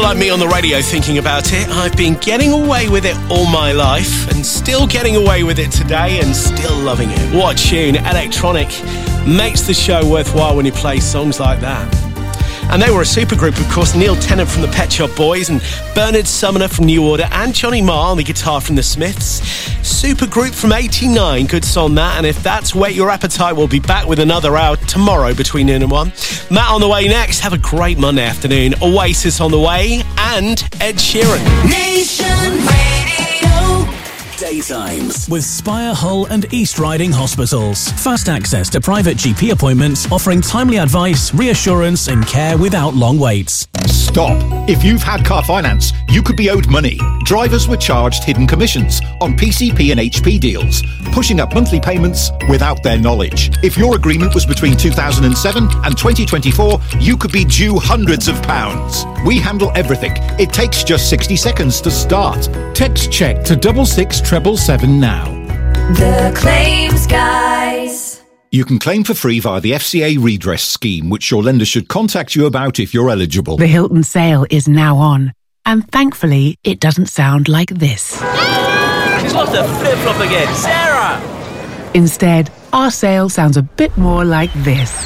like me on the radio thinking about it. I've been getting away with it all my life and still getting away with it today and still loving it. What a tune. Electronic makes the show worthwhile when you play songs like that. And they were a supergroup, of course. Neil Tennant from the Pet Shop Boys and Bernard Sumner from New Order and Johnny Marr on the guitar from the Smiths. Supergroup from 89, good song that. And if that's whet your appetite, we'll be back with another hour tomorrow between noon and 1. Matt on the way next. Have a great Monday afternoon. Oasis on the way and Ed Sheeran. Nation Radio. Daytimes with Spire, Hull and East Riding Hospitals. Fast access to private GP appointments, offering timely advice, reassurance and care without long waits. Stop. If you've had car finance, you could be owed money. Drivers were charged hidden commissions on PCP and HP deals, pushing up monthly payments without their knowledge. If your agreement was between 2007 and 2024, you could be due hundreds of pounds. We handle everything. It takes just 60 seconds to start. Text check to 66777 now. The Claims Guys. You can claim for free via the FCA redress scheme, which your lender should contact you about if you're eligible. The Hilton sale is now on, and thankfully, it doesn't sound like this. She's lost her flip-flop again. Sarah! Instead, our sale sounds a bit more like this.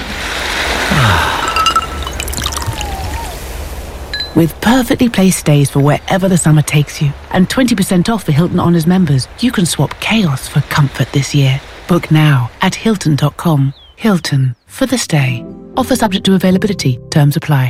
With perfectly placed stays for wherever the summer takes you, and 20% off for Hilton Honors members, you can swap chaos for comfort this year. Book now at Hilton.com. Hilton, for the stay. Offer subject to availability. Terms apply.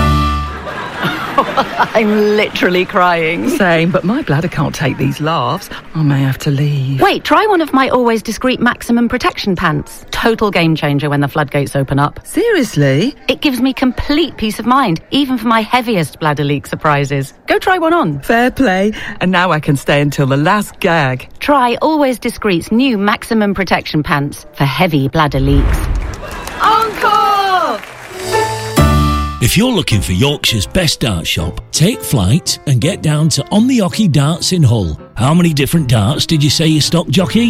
I'm literally crying. Same, but my bladder can't take these laughs. I may have to leave. Wait, try one of my Always Discreet Maximum Protection pants. Total game changer when the floodgates open up. Seriously? It gives me complete peace of mind, even for my heaviest bladder leak surprises. Go try one on. Fair play. And now I can stay until the last gag. Try Always Discreet's new Maximum Protection pants for heavy bladder leaks. Encore! If you're looking for Yorkshire's best dart shop, take flight and get down to On the Ocky Darts in Hull. How many different darts did you say you stocked, jockey?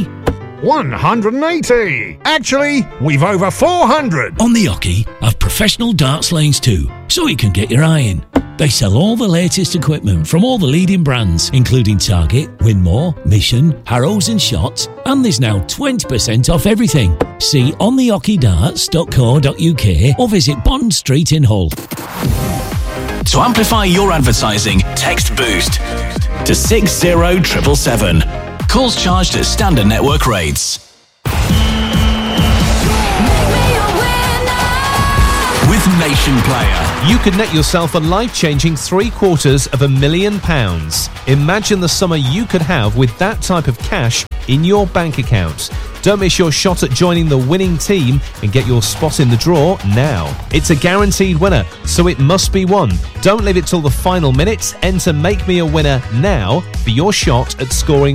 180! Actually, we've over 400! On the Ocky have professional darts lanes too, so you can get your eye in. They sell all the latest equipment from all the leading brands, including Target, Winmore, Mission, Harrows and Shot, and there's now 20% off everything. See ontheockeydarts.co.uk or visit Bond Street in Hull. To amplify your advertising, text BOOST to 60777. Calls charged at standard network rates. With Nation Player, you could net yourself a life-changing £750,000. Imagine the summer you could have with that type of cash in your bank account. Don't miss your shot at joining the winning team and get your spot in the draw now. It's a guaranteed winner, so it must be won. Don't leave it till the final minutes. Enter Make Me a Winner now for your shot at scoring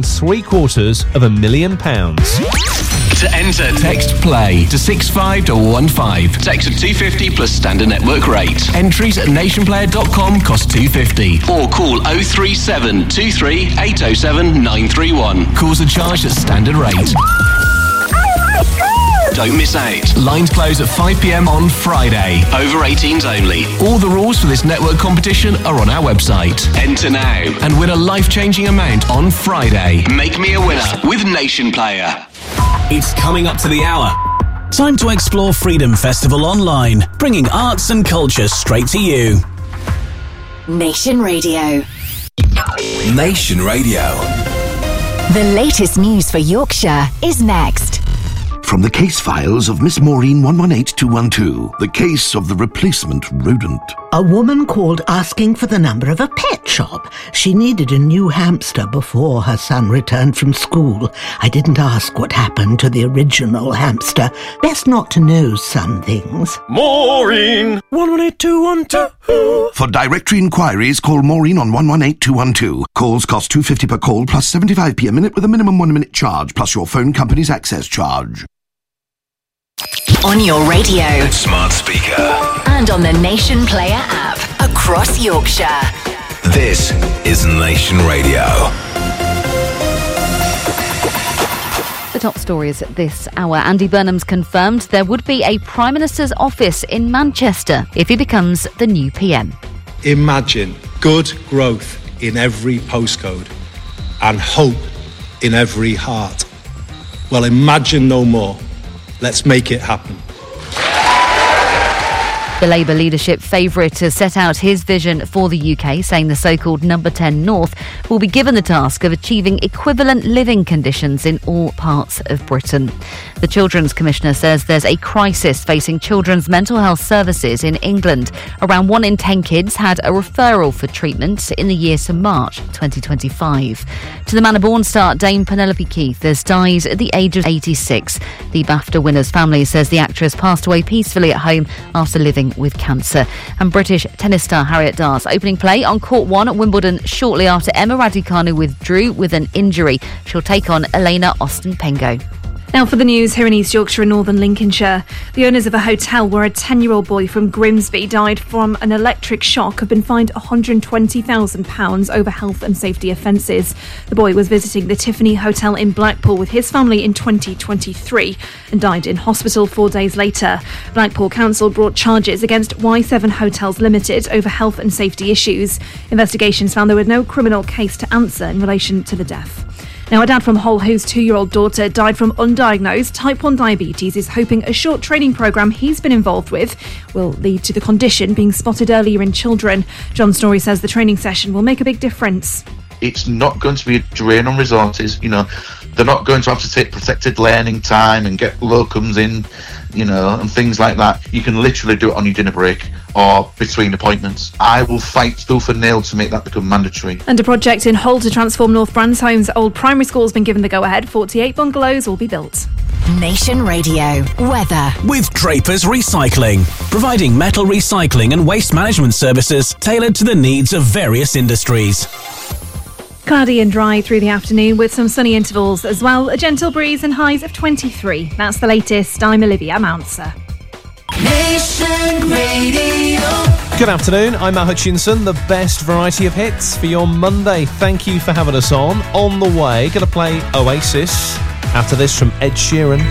£750,000. To enter, text PLAY to 65215. Text at 250 plus standard network rate. Entries at nationplayer.com cost £250. Or call 037 23 807 931. Calls are charged at standard rate. Don't miss out. Lines close at 5 p.m. on Friday. Over 18s only. All the rules for this network competition are on our website. Enter now and win a life-changing amount on Friday. Make me a winner with Nation Player. It's coming up to the hour. Time to explore Freedom Festival online, bringing arts and culture straight to you. Nation Radio. Nation Radio. The latest news for Yorkshire is next. From the case files of Miss Maureen 118212, the case of the replacement rodent. A woman called asking for the number of a pet shop. She needed a new hamster before her son returned from school. I didn't ask what happened to the original hamster. Best not to know some things. Maureen 118212. For directory inquiries, call Maureen on 118212. Calls cost £2.50 per call plus 75p a minute with a minimum 1 minute charge plus your phone company's access charge. On your radio, smart speaker, and on the Nation Player app across Yorkshire. This is Nation Radio. The top stories at this hour. Andy Burnham's confirmed there would be a Prime Minister's office in Manchester if he becomes the new PM. imagine good growth in every postcode and hope in every heart. Well, imagine no more. Let's make it happen. The Labour leadership favourite has set out his vision for the UK, saying the so-called Number 10 North will be given the task of achieving equivalent living conditions in all parts of Britain. The Children's Commissioner says there's a crisis facing children's mental health services in England. Around 1 in 10 kids had a referral for treatment in the year to March 2025. To the Manor Born star, Dame Penelope Keith has died at the age of 86. The BAFTA winner's family says the actress passed away peacefully at home after living with cancer. And British tennis star Harriet Dars opening play on Court 1 at Wimbledon shortly after Emma Raducanu withdrew with an injury. She'll take on Elena Ostapenko. Now for the news here in East Yorkshire and Northern Lincolnshire. The owners of a hotel where a 10-year-old boy from Grimsby died from an electric shock have been fined £120,000 over health and safety offences. The boy was visiting the Tiffany Hotel in Blackpool with his family in 2023 and died in hospital 4 days later. Blackpool Council brought charges against Y7 Hotels Limited over health and safety issues. Investigations found there was no criminal case to answer in relation to the death. Now, a dad from Hull whose 2-year-old daughter died from undiagnosed type 1 diabetes is hoping a short training programme he's been involved with will lead to the condition being spotted earlier in children. John Story says the training session will make a big difference. It's not going to be a drain on resources. They're not going to have to take protected learning time and get locums in, and things like that. You can literally do it on your dinner break or between appointments. I will fight tooth and nail to make that become mandatory. And a project in Hull to transform North Bransholme's old primary school has been given the go-ahead. 48 bungalows will be built. Nation Radio weather with Drapers Recycling, providing metal recycling and waste management services tailored to the needs of various industries. Cloudy and dry through the afternoon with some sunny intervals as well. A gentle breeze and highs of 23. That's the latest. I'm Olivia Mounser. Nation Radio. Good afternoon, I'm Matt Hutchinson. The best variety of hits for your Monday. Thank you for having us on. On the way, going to play Oasis. After this from Ed Sheeran.